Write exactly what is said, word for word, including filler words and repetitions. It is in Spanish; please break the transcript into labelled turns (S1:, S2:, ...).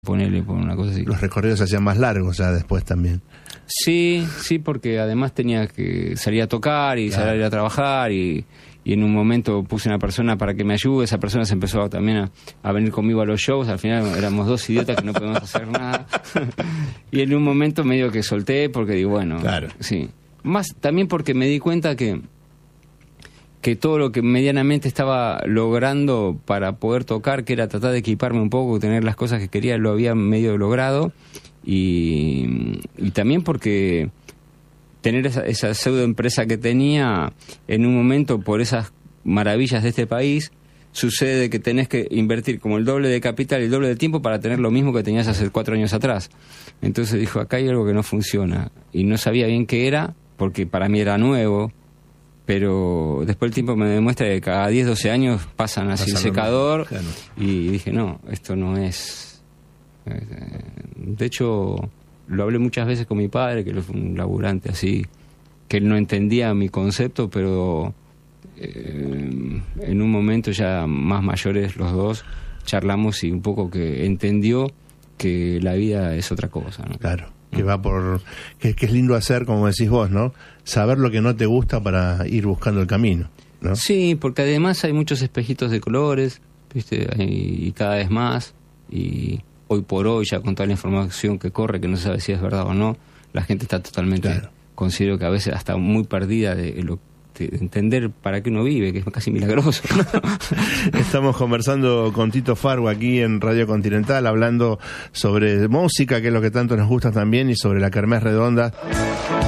S1: Ponerle por una cosa así.
S2: Los recorridos se hacían más largos ya después también.
S1: Sí, sí, porque además tenía que salir a tocar y claro. salir a trabajar y, y en un momento puse una persona para que me ayude, esa persona se empezó también a, a venir conmigo a los shows, al final éramos dos idiotas que no podíamos hacer nada y en un momento medio que solté porque digo, bueno,
S2: claro.
S1: sí. Más también porque me di cuenta que que todo lo que medianamente estaba logrando para poder tocar, que era tratar de equiparme un poco, tener las cosas que quería, lo había medio logrado, y, y también porque tener esa, esa pseudo empresa que tenía, en un momento, por esas maravillas de este país, sucede que tenés que invertir como el doble de capital y el doble de tiempo para tener lo mismo que tenías hace cuatro años atrás. Entonces dijo, acá hay algo que no funciona, y no sabía bien qué era, porque para mí era nuevo, pero después el tiempo me demuestra que cada diez, doce años pasan así el secador, claro. Y dije, no, esto no es... De hecho, lo hablé muchas veces con mi padre, que él fue un laburante así, que él no entendía mi concepto, pero eh, en un momento ya más mayores los dos, charlamos y un poco que entendió que la vida es otra cosa, ¿no?
S2: Claro. Que va por que, que es lindo hacer, como decís vos, ¿no? Saber lo que no te gusta para ir buscando el camino, ¿no?
S1: Sí, porque además hay muchos espejitos de colores, ¿viste? Y cada vez más, y hoy por hoy, ya con toda la información que corre, que no se sabe si es verdad o no, la gente está totalmente, claro. Considero que a veces hasta muy perdida de lo de entender para qué uno vive, que es casi milagroso.
S2: Estamos conversando con Tito Fargo aquí en Radio Continental, hablando sobre música, que es lo que tanto nos gusta también, y sobre la Kermés Redonda.